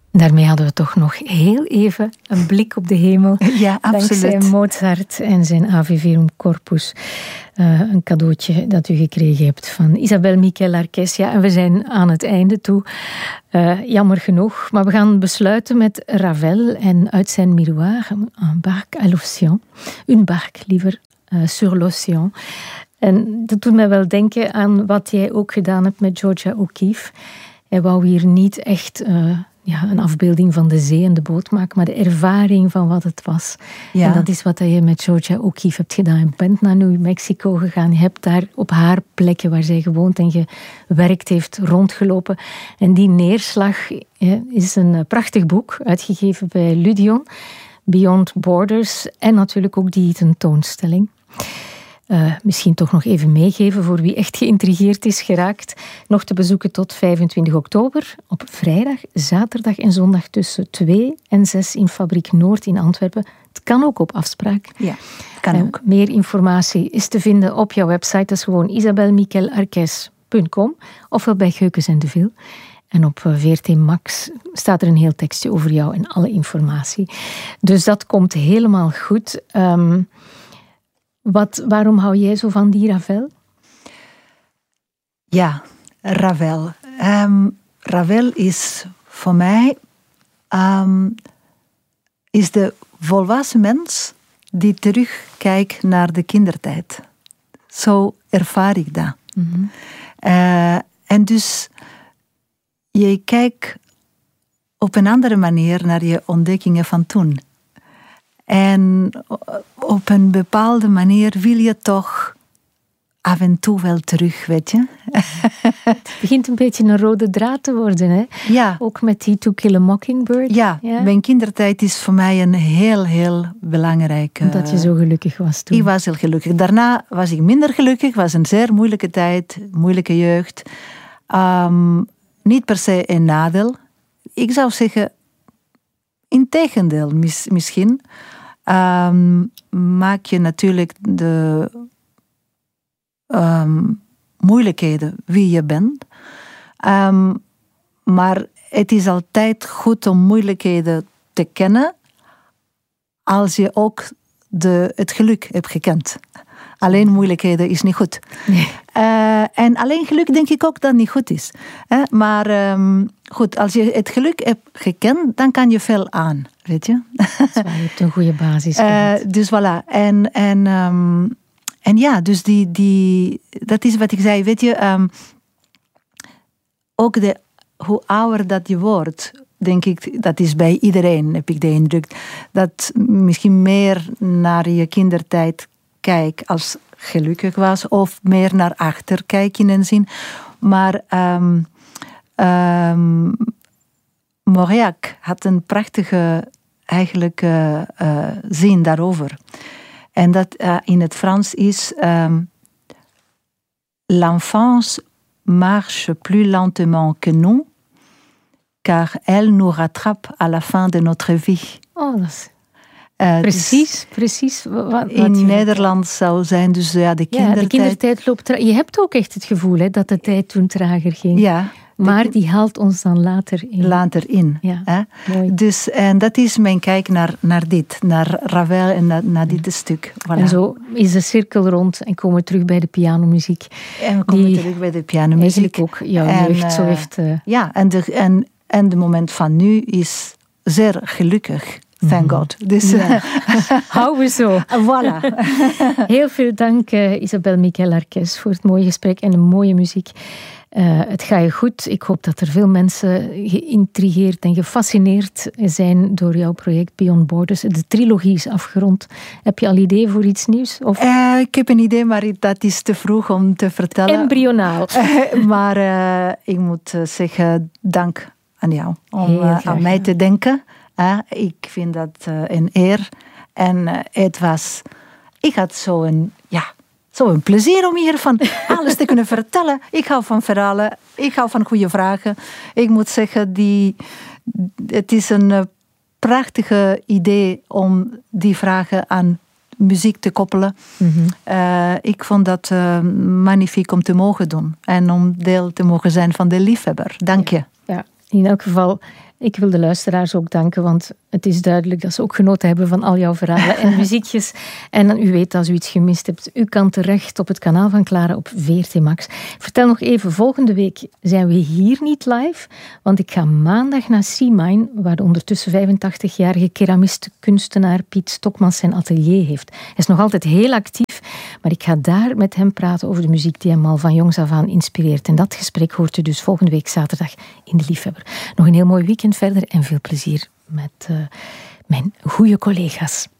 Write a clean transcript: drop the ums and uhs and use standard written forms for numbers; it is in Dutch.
Daarmee hadden we toch nog heel even een blik op de hemel. Ja, absoluut. Dankzij Mozart en zijn Ave Verum Corpus. Een cadeautje dat u gekregen hebt van Isabel Miquel Arques. Ja, en we zijn aan het einde toe. Jammer genoeg. Maar we gaan besluiten met Ravel en uit zijn Miroir. Un barque à l'océan. Une barque, liever, sur l'océan. En dat doet mij wel denken aan wat jij ook gedaan hebt met Georgia O'Keeffe. Hij wou hier niet echt een afbeelding van de zee en de boot maken, maar de ervaring van wat het was. Ja. En dat is wat je met Georgia O'Keeffe hebt gedaan. Je bent naar New Mexico gegaan, je hebt daar op haar plekken waar zij gewoond en gewerkt heeft rondgelopen. En die neerslag is een prachtig boek, uitgegeven bij Ludion, Beyond Borders, en natuurlijk ook die tentoonstelling. Misschien toch nog even meegeven voor wie echt geïntrigeerd is geraakt. Nog te bezoeken tot 25 oktober op vrijdag, zaterdag en zondag tussen 2 en 6 in Fabriek Noord in Antwerpen. Het kan ook op afspraak. Ja, kan ook. Meer informatie is te vinden op jouw website. Dat is gewoon isabelmiquelarques.com ofwel bij Geukens en de Vil. En op VRT Max staat er een heel tekstje over jou en alle informatie. Dus dat komt helemaal goed. Waarom hou jij zo van die Ravel? Ja, Ravel. Ravel is voor mij is de volwassen mens die terugkijkt naar de kindertijd. Zo ervaar ik dat. Mm-hmm. En dus je kijkt op een andere manier naar je ontdekkingen van toen. En op een bepaalde manier wil je toch af en toe wel terug, weet je. Het begint een beetje een rode draad te worden, hè? Ja. Ook met die To Kill a Mockingbird. Ja, mijn kindertijd is voor mij een heel, heel belangrijke... Omdat je zo gelukkig was toen. Ik was heel gelukkig. Daarna was ik minder gelukkig. Het was een zeer moeilijke tijd, moeilijke jeugd. Niet per se een nadeel. Ik zou zeggen, integendeel misschien... maak je natuurlijk de moeilijkheden wie je bent. Maar het is altijd goed om moeilijkheden te kennen als je ook het geluk hebt gekend. Alleen moeilijkheden is niet goed. Nee. En alleen geluk denk ik ook dat niet goed is. Maar goed, als je het geluk hebt gekend, dan kan je veel aan, weet je. Je hebt een goede basis gehad. Dus voilà. En ja, dus dat is wat ik zei, weet je. Ook hoe ouder dat je wordt, denk ik, dat is bij iedereen, heb ik de indruk, dat misschien meer naar je kindertijd kijkt als gelukkig was, of meer naar achter kijken in een zin. Maar Mauriac had een prachtige eigenlijk zin daarover. En dat in het Frans is l'enfance marche plus lentement que nous, car elle nous rattrape à la fin de notre vie. Oh, dat is... Precies. Wat in Nederland zou zijn dus de kindertijd. Ja, de kindertijd loopt je hebt ook echt het gevoel hè, dat de tijd toen trager ging. Ja. Maar die haalt ons dan later in. Ja, hè? Mooi. Dus, en dat is mijn kijk naar dit, naar Ravel en naar dit stuk. Voilà. En zo is de cirkel rond en komen we terug bij de pianomuziek. En we komen terug bij de pianomuziek. Eigenlijk ook jouw jeugd zo heeft... Ja, en de moment van nu is zeer gelukkig. Thank God. Dus, houden we zo. Voilà. Heel veel dank Isabel Miquel Arques voor het mooie gesprek en de mooie muziek. Het gaat je goed. Ik hoop dat er veel mensen geïntrigeerd en gefascineerd zijn door jouw project Beyond Borders. De trilogie is afgerond. Heb je al ideeën voor iets nieuws? Of? Ik heb een idee, maar dat is te vroeg om te vertellen. Embryonaal. Maar ik moet zeggen, dank aan jou om aan mij te denken. Ik vind dat een eer. En ik had zo'n plezier om hier van alles te kunnen vertellen. Ik hou van verhalen. Ik hou van goede vragen. Ik moet zeggen, het is een prachtige idee om die vragen aan muziek te koppelen. Mm-hmm. Ik vond dat magnifiek om te mogen doen. En om deel te mogen zijn van de liefhebber. Dank je. Ja. In elk geval Ik wil de luisteraars ook danken, want het is duidelijk dat ze ook genoten hebben van al jouw verhalen en muziekjes. En u weet, als u iets gemist hebt, u kan terecht op het kanaal van Clara op VRT Max. Vertel nog even, volgende week zijn we hier niet live, want ik ga maandag naar C-Mine, waar de ondertussen 85-jarige keramist-kunstenaar Piet Stokmans zijn atelier heeft. Hij is nog altijd heel actief, maar ik ga daar met hem praten over de muziek die hem al van jongs af aan inspireert. En dat gesprek hoort u dus volgende week zaterdag in De Liefhebber. Nog een heel mooi weekend verder en veel plezier met mijn goede collega's.